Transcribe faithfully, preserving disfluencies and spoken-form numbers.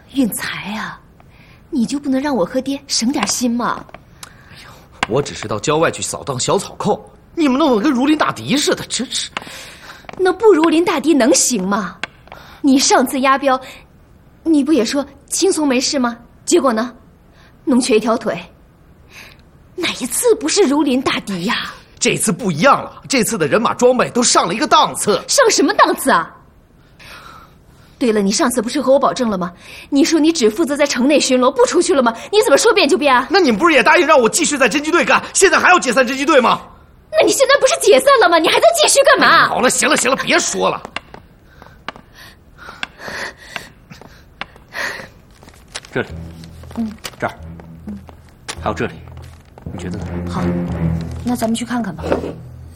运财啊，你就不能让我和爹省点心吗？ 哎呦，我只是到郊外去扫荡小草寇，你们弄得跟如临大敌似的，真是。 那不如临大敌能行吗？你上次押镖，你不也说轻松没事吗？结果呢，弄瘸一条腿。哪一次不是如临大敌呀？ 这次不一样了，这次的人马装备都上了一个档次。 上什么档次啊？对了，你上次不是和我保证了吗？你说你只负责在城内巡逻，不出去了吗？你怎么说变就变啊？ 那你们不是也答应让我继续在侦缉队干？现在还要解散侦缉队吗？ 那你现在不是解散了吗？你还在继续干嘛？ 哎、好了，行了，行了，别说了。 这里，嗯，这儿，还有这里，你觉得呢？ 好，那咱们去看看吧。